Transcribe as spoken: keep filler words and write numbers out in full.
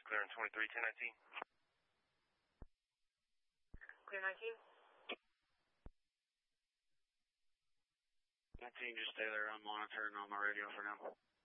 clear on twenty-three, ten nineteen. Clear nineteen. nineteen, just stay there. I'm monitoring on my radio for now.